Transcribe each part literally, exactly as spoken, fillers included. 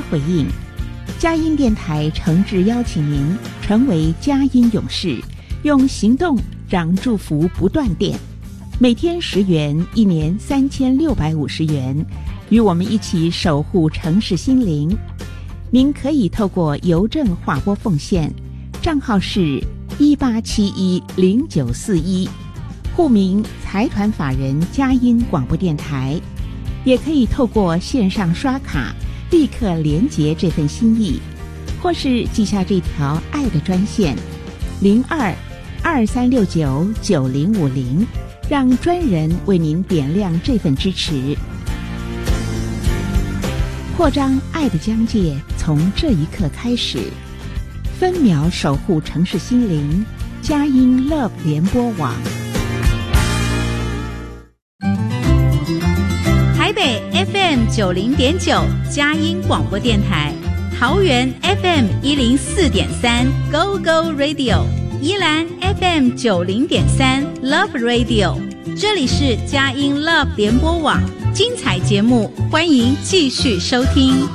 回应。佳音电台诚挚邀请您成为佳音勇士，用行动让祝福不断电。每天十元，一年三千六百五十元，与我们一起守护城市心灵。您可以透过邮政划拨奉献，账号是一八七一零九四一，户名财团法人佳音广播电台。也可以透过线上刷卡立刻连结这份心意，或是记下这条爱的专线零二二三六九九零五零，让专人为您点亮这份支持。扩张爱的疆界从这一刻开始，分秒守护城市心灵，佳音 Love 联播网。 台北 F M 九零点九佳音广播电台，桃园 F M 一零四点三 Go Go Radio， 宜兰 F M 九零点三 Love Radio， 这里是佳音 Love 联播网，精彩节目欢迎继续收听。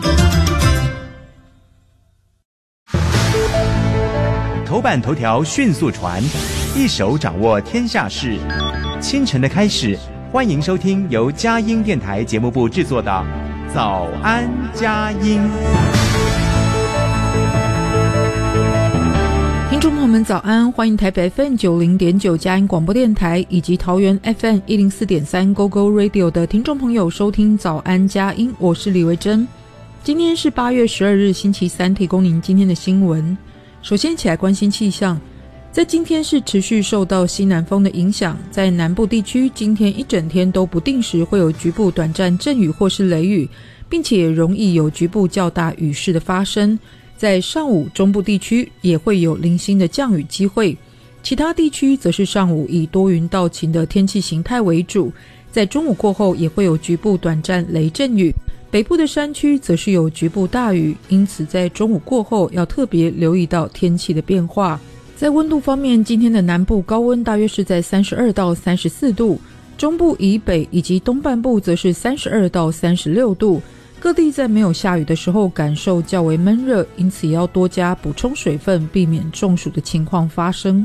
头版头条迅速传，一手掌握天下事。清晨的开始，欢迎收听由佳音电台节目部制作的《早安佳音》。 听众朋友们早安，欢迎台北 F M 九零点九佳音广播电台以及桃园 F M 一零四点三 Go Go Radio 的听众朋友收听早安佳音，我是李维珍。今天是八月十二日星期三，提供您今天的新闻。首先起来关心气象，在今天是持续受到西南风的影响，在南部地区今天一整天都不定时会有局部短暂阵雨或是雷雨，并且容易有局部较大雨势的发生。在上午中部地区也会有零星的降雨机会，其他地区则是上午以多云到晴的天气形态为主，在中午过后也会有局部短暂雷阵雨，北部的山区则是有局部大雨，因此在中午过后要特别留意到天气的变化。在温度方面，今天的南部高温大约是在三十二到三十四度，中部以北以及东半部则是三十二到三十六度。各地在没有下雨的时候感受较为闷热，因此也要多加补充水分，避免中暑的情况发生。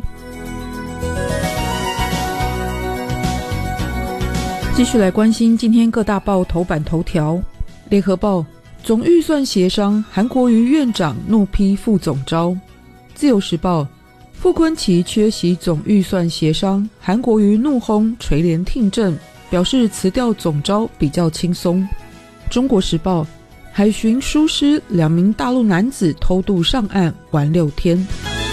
继续来关心今天各大报头版头条。联合报，总预算协商，韩国瑜院长怒批副总召。自由时报，傅崑萁缺席总预算协商，韩国瑜怒轰垂帘听政，表示辞掉总召比较轻松。中国时报，海巡疏失，两名大陆男子偷渡上岸玩六天。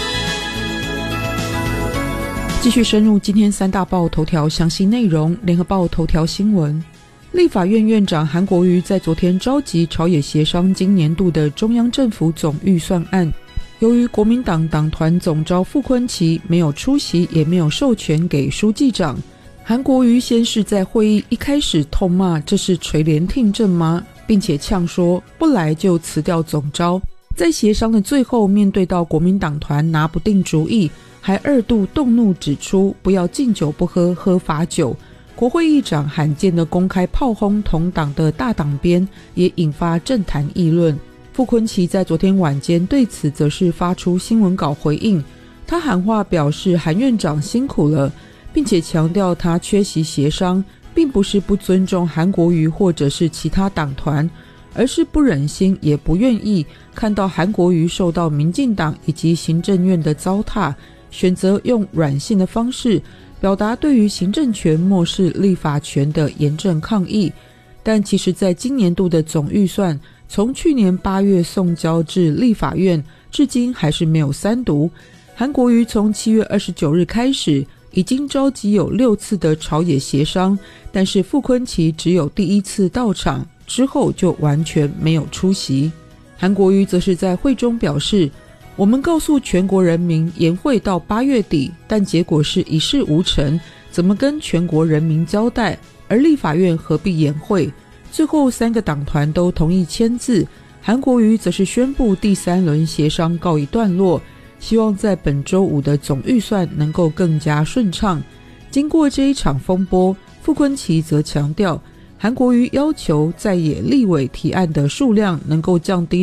继续深入今天三大报头条详细内容。联合报头条新闻，立法院院长韩国瑜在昨天召集朝野协商今年度的中央政府总预算案。由于国民党党团总召傅崑萁没有出席，也没有授权给书记长，韩国瑜先是在会议一开始痛骂这是垂帘听政吗，并且呛说不来就辞掉总召。在协商的最后，面对到国民党团拿不定主意，还二度动怒指出不要敬酒不喝，喝罚酒。国会议长罕见的公开炮轰同党的大党鞭，也引发政坛议论。傅崑萁在昨天晚间对此则是发出新闻稿回应，他喊话表示韩院长辛苦了，并且强调他缺席协商并不是不尊重韩国瑜或者是其他党团，而是不忍心也不愿意看到韩国瑜受到民进党以及行政院的糟蹋，选择用软性的方式表达对于行政权漠视立法权的严正抗议。但其实在今年度的总预算从去年八月送交至立法院，至今还是没有三读。韩国瑜从七月二十九日开始已经召集有六次的朝野协商，但是傅崑萁只有第一次到场，之后就完全没有出席。韩国瑜则是在会中表示，我们告诉全国人民延会到八月底，但结果是一事无成，怎么跟全国人民交代？而立法院何必延会？最后三个党团都同意签字，韩国瑜则是宣布第三轮协商告一段落，希望在本周五的总预算能够更加顺畅。经过这一场风波，傅崑萁则强调，韩国瑜要求在野立委提案的数量能够降低